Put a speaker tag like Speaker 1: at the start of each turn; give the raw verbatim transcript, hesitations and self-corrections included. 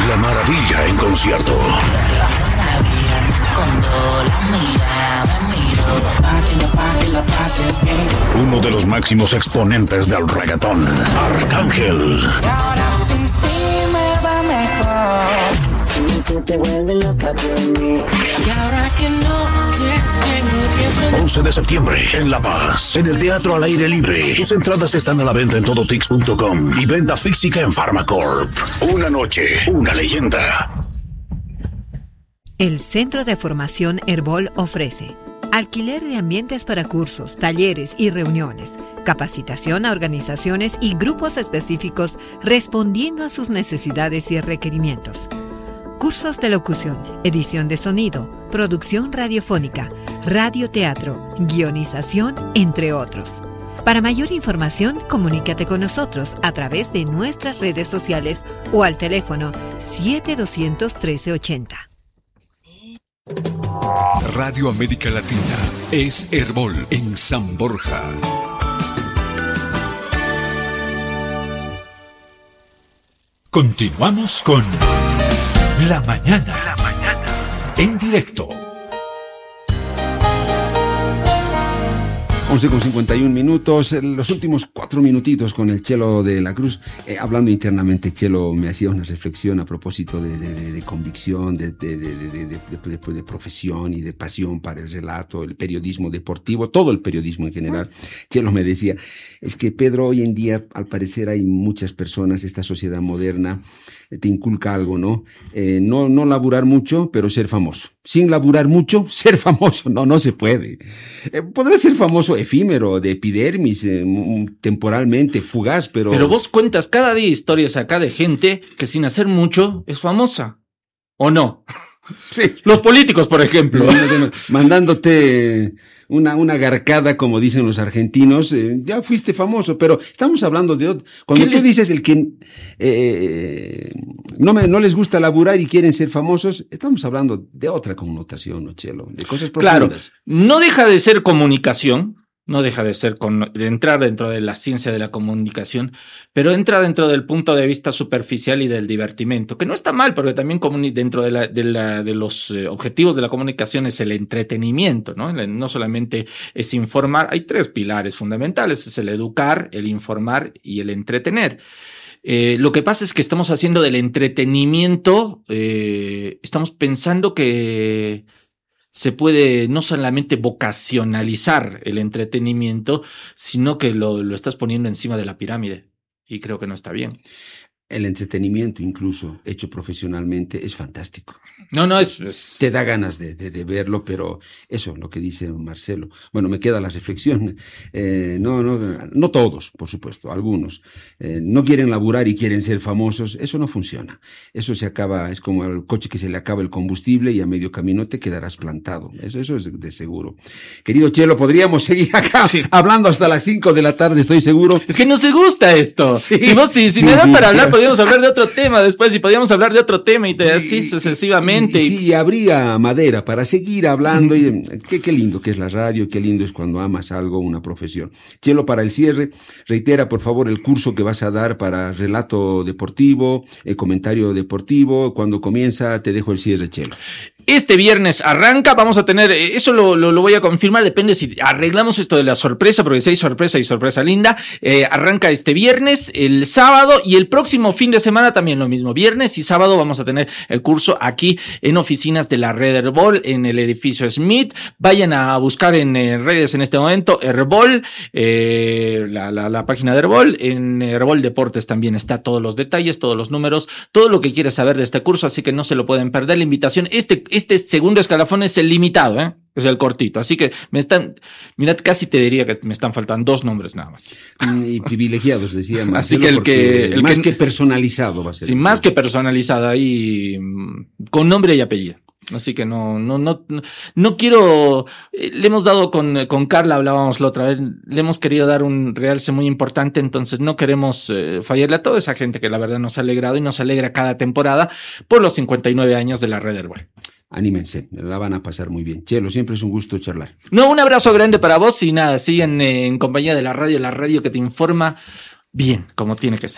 Speaker 1: La Maravilla en concierto. Uno de los máximos exponentes del reggaetón, Arcángel. once de septiembre en La Paz, en el Teatro al Aire Libre. Tus entradas están a la venta en todotix punto com y venta física en Pharmacorp. Una noche, una leyenda.
Speaker 2: El Centro de Formación Herbol ofrece alquiler de ambientes para cursos, talleres y reuniones, capacitación a organizaciones y grupos específicos respondiendo a sus necesidades y requerimientos. Cursos de locución, edición de sonido, producción radiofónica, radioteatro, guionización, entre otros. Para mayor información, comunícate con nosotros a través de nuestras redes sociales o al teléfono siete dos cero cero, uno tres ocho cero.
Speaker 3: Radio América Latina es Herbol en San Borja. Continuamos con La Mañana, La Mañana en directo.
Speaker 4: once con cincuenta y un minutos, los últimos cuatro minutitos con el Chelo de la Cruz. Eh, hablando internamente, Chelo me hacía una reflexión a propósito de, de, de, de convicción, de, de, de, de, de, de, de, de profesión y de pasión para el relato, el periodismo deportivo, todo el periodismo en general. Chelo me decía, es que Pedro, hoy en día, al parecer hay muchas personas, esta sociedad moderna te inculca algo, ¿no? Eh, no, no laburar mucho, pero ser famoso. Sin laburar mucho, ser famoso. No, no se puede. Eh, podrás ser famoso efímero, de epidermis, eh, temporalmente, fugaz, pero...
Speaker 5: Pero vos cuentas cada día historias acá de gente que sin hacer mucho es famosa. ¿O no?
Speaker 4: Sí.
Speaker 5: Los políticos, por ejemplo.
Speaker 4: Mandándote una, una garcada, como dicen los argentinos, eh, ya fuiste famoso, pero estamos hablando de otro. Cuando tú les... dices el que eh, no, me, no les gusta laburar y quieren ser famosos, estamos hablando de otra connotación, ¿no, Chelo? De cosas profundas.
Speaker 5: Claro, no deja de ser comunicación. No deja de ser con, de entrar dentro de la ciencia de la comunicación, pero entra dentro del punto de vista superficial y del divertimento, que no está mal, porque también comuni- dentro de, la, de, la, de los eh, objetivos de la comunicación es el entretenimiento, ¿no? No solamente es informar, hay tres pilares fundamentales, es el educar, el informar y el entretener. Eh, lo que pasa es que estamos haciendo del entretenimiento, eh, estamos pensando que se puede no solamente vocacionalizar el entretenimiento, sino que lo, lo estás poniendo encima de la pirámide. Y creo que no está bien.
Speaker 4: El entretenimiento, incluso hecho profesionalmente, es fantástico.
Speaker 5: No, no, es... es...
Speaker 4: Te da ganas de, de, de verlo, pero eso, lo que dice Marcelo. Bueno, me queda la reflexión. Eh, no, no, no todos, por supuesto, algunos. Eh, no quieren laburar y quieren ser famosos. Eso no funciona. Eso se acaba, es como al coche que se le acaba el combustible y a medio camino te quedarás plantado. Eso, eso es de seguro. Querido Chelo, podríamos seguir acá sí. hablando hasta las cinco de la tarde, estoy seguro.
Speaker 5: Es que no se gusta esto. Sí. Si vos, si, si sí, me das sí, para hablar, podríamos hablar de otro tema después y podríamos hablar de otro tema y te, así sucesivamente.
Speaker 4: Y, y, y, sí, habría madera para seguir hablando. Y, qué, qué lindo que es la radio, qué lindo es cuando amas algo, una profesión. Chelo, para el cierre, reitera por favor el curso que vas a dar para relato deportivo, el comentario deportivo. Cuando comienza, te dejo el cierre, Chelo.
Speaker 5: Este viernes arranca, vamos a tener, eso lo, lo, lo voy a confirmar, depende si arreglamos esto de la sorpresa, porque si hay sorpresa y sorpresa linda, eh, arranca este viernes, el sábado y el próximo fin de semana también lo mismo, viernes y sábado vamos a tener el curso aquí en oficinas de la Red Herbol, en el edificio Smith. Vayan a buscar en eh, redes en este momento, Herbol, eh, la, la, la página de Herbol, en Herbol Deportes también está todos los detalles, todos los números, todo lo que quieres saber de este curso, así que no se lo pueden perder, la invitación, este Este segundo escalafón es el limitado, ¿eh? Es el cortito. Así que me están, mirad, casi te diría que me están faltando dos nombres nada más.
Speaker 4: Y privilegiados, decía Marcelo.
Speaker 5: Así que el que... El
Speaker 4: más
Speaker 5: que,
Speaker 4: que personalizado va a ser.
Speaker 5: Sí, más que personalizado ahí, con nombre y apellido. Así que no, no, no, no quiero, le hemos dado con, con Carla, hablábamos la otra vez, le hemos querido dar un realce muy importante, entonces no queremos eh, fallarle a toda esa gente que la verdad nos ha alegrado y nos alegra cada temporada por los cincuenta y nueve años de la Red Herbol.
Speaker 4: Anímense, la van a pasar muy bien. Chelo, siempre es un gusto charlar.
Speaker 5: No, un abrazo grande para vos y nada, sigan en compañía de la radio, la radio que te informa bien, como tiene que ser.